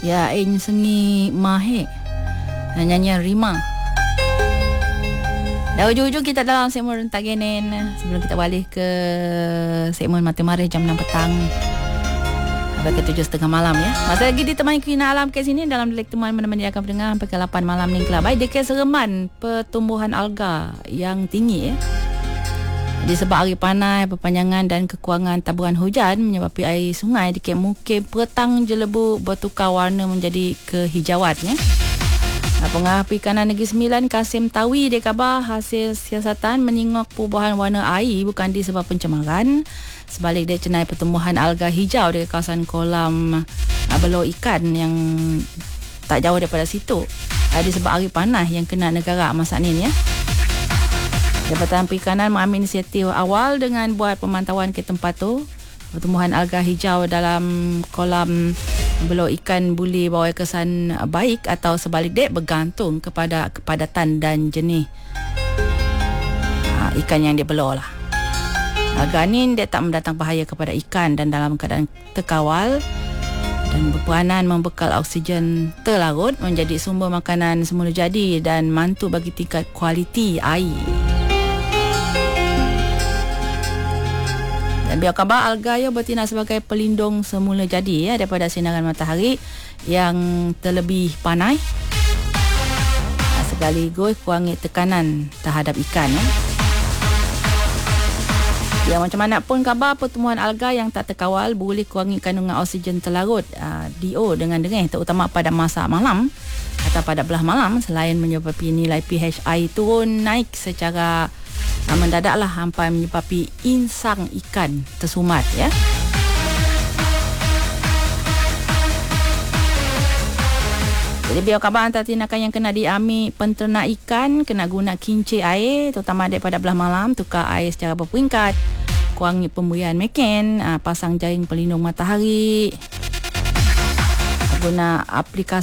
Ya, sengi mahek. Nyanyian Rima. Dan ujung-ujung kita dalam segmen Rentak Genen. Sebelum kita balik ke segmen Mata Marih jam 6 petang sampai ke 7.30 malam ya. Masa lagi ditemani Kina Alam ke sini dalam Dilek Teman menemani akan pendengar sampai ke 8 malam ni kelab. Baik, dekat sereman pertumbuhan alga yang tinggi ya. Disebab hari panas, perpanjangan dan kekurangan taburan hujan menyebabkan air sungai di Mukim Petang Jelebu bertukar warna menjadi kehijauan ya. Pengarah Perikanan Negeri Sembilan Kasim Tawi dia khabar hasil siasatan menengok perubahan warna air bukan disebab pencemaran. Sebalik dia cenai pertumbuhan alga hijau di kawasan kolam belok ikan yang tak jauh daripada situ. Disebab hari panas yang kena negara masa ni ya. Jabatan Perikanan mengambil inisiatif awal dengan buat pemantauan ke tempat tu. Pertumbuhan alga hijau dalam kolam belok ikan boleh bawa kesan baik atau sebalik dek bergantung kepada kepadatan dan jenis ikan yang dia belok lah. Alga ni dia tak mendatang bahaya kepada ikan dan dalam keadaan terkawal dan berperanan membekal oksigen terlarut menjadi sumber makanan semula jadi dan mantu bagi tingkat kualiti air. Dan biar khabar alga ia bertindak sebagai pelindung semula jadi ya daripada sinaran matahari yang terlebih panas. Sekaligus kurangi tekanan terhadap ikan ya. Yang macam mana pun khabar pertumbuhan alga yang tak terkawal boleh kurangi kandungan oksigen terlarut DO dengan dengih terutama pada masa malam atau pada belah malam selain menyebabkan nilai pH air turun naik secara mendadaklah sampai menyebabkan insang ikan tersumat ya. Jadi biar khabar antara tindakan yang kena diambil penternak ikan kena guna kincir air terutama daripada belah malam, tukar air secara berperingkat, kurangi pemberian meken, pasang jaring pelindung matahari, guna aplikasi